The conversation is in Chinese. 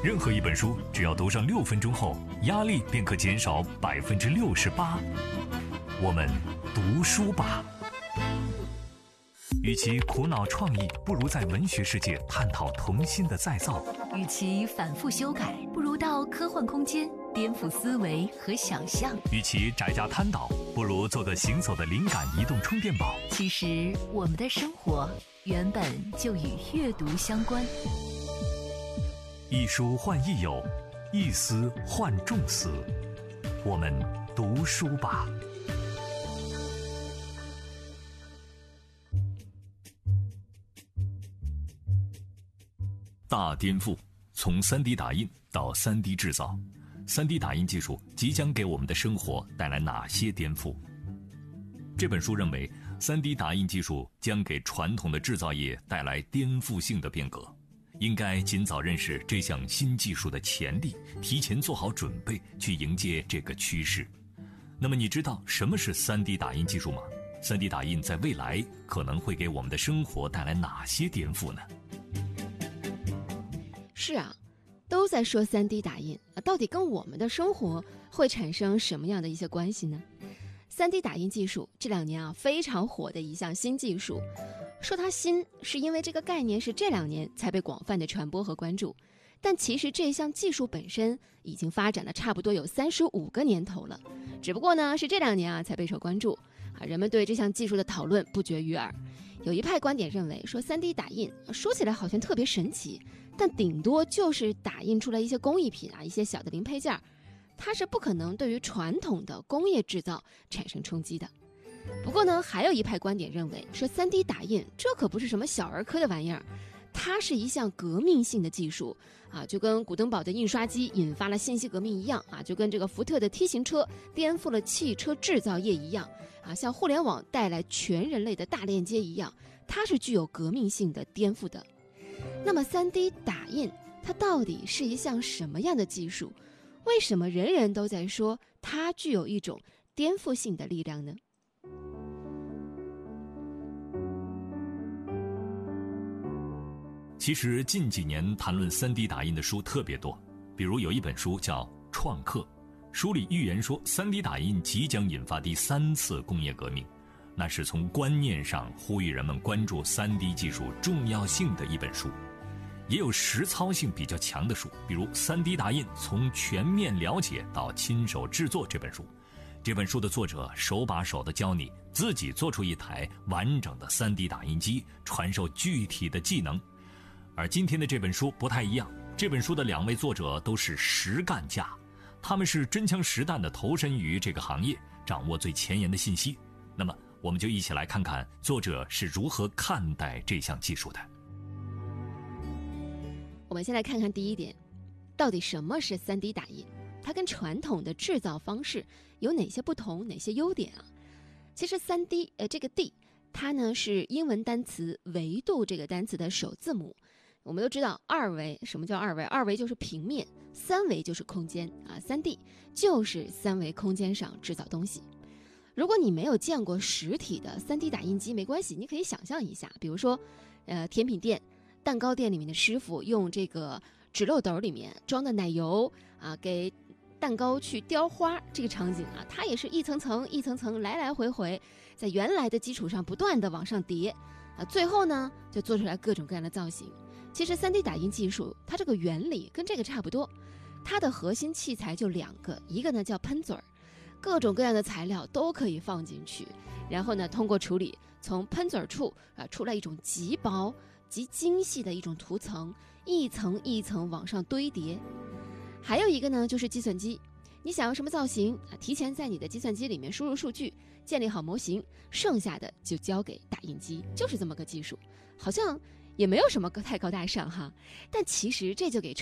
任何一本书只要读上6分钟后，压力便可减少68%。我们读书吧。与其苦恼创意，不如在文学世界探讨童心的再造； 与其反复修改，不如到科幻空间颠覆思维和想象； 与其宅家瘫倒，不如做个行走的灵感移动充电宝。 其实我们的生活原本就与阅读相关。 一书换益友，一思换众思。我们读书吧。大颠覆，从 3D 打印到 3D 制造， 3D 打印技术即将给我们的生活带来哪些颠覆？这本书认为， 3D 打印技术将给传统的制造业带来颠覆性的变革，应该尽早认识这项新技术的潜力，提前做好准备，去迎接这个趋势。那么你知道什么是 3D 打印技术吗？ 3D 打印在未来可能会给我们的生活带来哪些颠覆呢？ 是啊，都在说 3D 打印到底跟我们的生活会产生什么样的一些关系呢？ 3D 打印技术这2年非常火的一项新技术。说它新，是因为这个概念是这2年才被广泛的传播和关注，但其实这项技术本身已经发展了差不多有35个年头了，只不过呢是这2年才备受关注人们对这项技术的讨论不绝于耳。有一派观点认为说 3D 打印说起来好像特别神奇，但顶多就是打印出来一些工艺品一些小的零配件，它是不可能对于传统的工业制造产生冲击的。不过呢，还有一派观点认为说 3D 打印这可不是什么小儿科的玩意儿，它是一项革命性的技术就跟古登堡的印刷机引发了信息革命一样就跟这个福特的 T 型车颠覆了汽车制造业一样像互联网带来全人类的大链接一样，它是具有革命性的颠覆的。那么 3D 打印它到底是一项什么样的技术？为什么人人都在说它具有一种颠覆性的力量呢？ 其实近几年谈论 3D 打印的书特别多，比如有一本书叫《创客》，书里预言说 3D 打印即将引发第3次工业革命，那是从观念上呼吁人们关注 3D 技术重要性的一本书。也有实操性比较强的书，比如《3D 打印从全面了解到亲手制作》这本书。这本书的作者手把手地教你自己做出一台完整的 3D 打印机，传授具体的技能。而今天的这本书不太一样，这本书的2位作者都是实干家，他们是真枪实弹地投身于这个行业，掌握最前沿的信息。那么我们就一起来看看作者是如何看待这项技术的。 我们先来看看第一点，到底什么是 3D 打印？它跟传统的制造方式有哪些不同，哪些优点其实 3D 这个 D 它呢是英文单词维度这个单词的首字母。我们都知道2维，什么叫2维？2维就是平面，3维就是空间3D 就是3维空间上制造东西。如果你没有见过实体的 3D 打印机没关系，你可以想象一下，比如说甜品店、蛋糕店里面的师傅用这个纸漏斗里面装的奶油给蛋糕去雕花，这个场景它也是一层层一层层来来回回在原来的基础上不断的往上叠最后呢就做出来各种各样的造型。其实 3D 打印技术它这个原理跟这个差不多，它的核心器材就2个，一个呢叫喷嘴儿，各种各样的材料都可以放进去，然后呢通过处理从喷嘴处出来一种极薄极精细的一种涂层，一层一层往上堆叠。还有一个呢就是计算机，你想要什么造型提前在你的计算机里面输入数据，建立好模型，剩下的就交给打印机，就是这么个技术。好像也没有什么太高大上但其实这就给